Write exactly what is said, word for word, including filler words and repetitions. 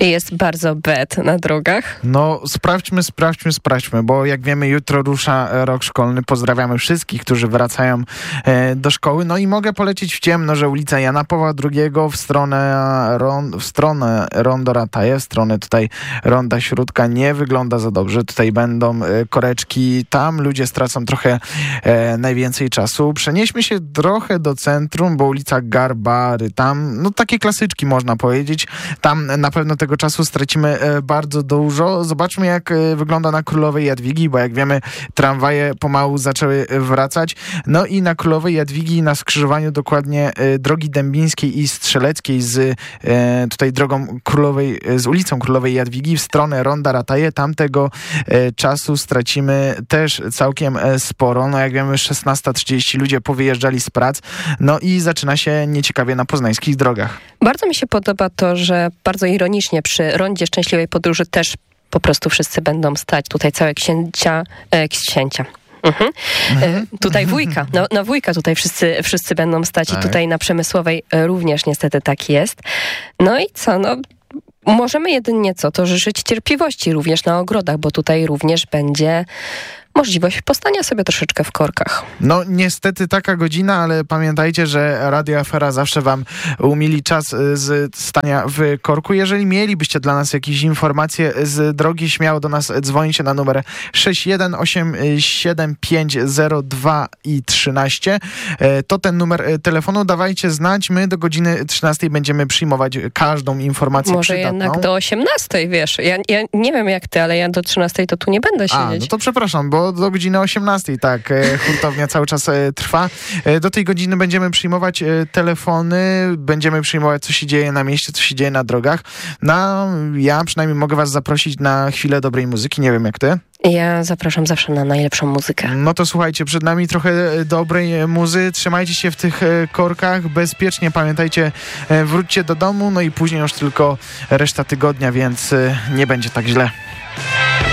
Czy jest bardzo bad na drogach? No sprawdźmy, sprawdźmy, sprawdźmy, bo jak wiemy jutro rusza rok szkolny. Pozdrawiamy wszystkich, którzy wracają e, do szkoły. No i mogę polecić w ciemno, że ulica Jana Pawła drugiego w stronę, ron, w stronę Rondo Rataje, w stronę tutaj Ronda Śródka nie wygląda za dobrze. Tutaj będą e, koreczki, tam ludzie stracą trochę e, najwięcej czasu. Przenieśmy się trochę do centrum, bo ulica Garbary, tam no takie klasyczki można powiedzieć. Tam na pewno tego czasu stracimy e, bardzo dużo. Zobaczmy, jak e, wygląda na Królowej Jadwigi, bo jak wiemy, tramwaje pomału zaczęły wracać. No i na Królowej Jadwigi, na skrzyżowaniu dokładnie e, drogi Dębińskiej i Strzeleckiej z e, tutaj drogą Królowej, e, z ulicą Królowej Jadwigi w stronę Ronda Rataje, tamtego e, czasu stracimy też całkiem e, sporo. No jak wiemy, szesnasta trzydzieści ludzie powyjeżdżali z prac. No i zaczyna się nieciekawie na poznańskich drogach. Bardzo mi się podoba to, że bardzo ironicznie przy Rondzie Szczęśliwej Podróży też po prostu wszyscy będą stać. Tutaj całe księcia, e, księcia. Mhm. Mhm. E, tutaj wujka, no, no wujka tutaj wszyscy, wszyscy będą stać tak. I tutaj na Przemysłowej również niestety tak jest. No i co, no możemy jedynie co, to życzyć cierpliwości również na ogrodach, bo tutaj również będzie możliwość postania sobie troszeczkę w korkach. No niestety taka godzina, ale pamiętajcie, że Radio Afera zawsze wam umili czas z stania w korku. Jeżeli mielibyście dla nas jakieś informacje z drogi, śmiało do nas dzwonicie na numer sześć jeden osiem siedem pięć zero dwa i trzynaście. To ten numer telefonu. Dawajcie znać. My do godziny trzynastej będziemy przyjmować każdą informację Może przydatną. jednak do osiemnastej, wiesz. Ja, ja nie wiem jak ty, ale ja do trzynastej to tu nie będę siedzieć. A, no to przepraszam, bo do godziny osiemnastej, tak, hurtownia cały czas trwa. Do tej godziny będziemy przyjmować telefony, będziemy przyjmować, co się dzieje na mieście, co się dzieje na drogach. No, ja przynajmniej mogę was zaprosić na chwilę dobrej muzyki, nie wiem jak ty. Ja zapraszam zawsze na najlepszą muzykę. No to słuchajcie, przed nami trochę dobrej muzy. Trzymajcie się w tych korkach bezpiecznie. Pamiętajcie, wróćcie do domu, no i później już tylko reszta tygodnia, więc nie będzie tak źle.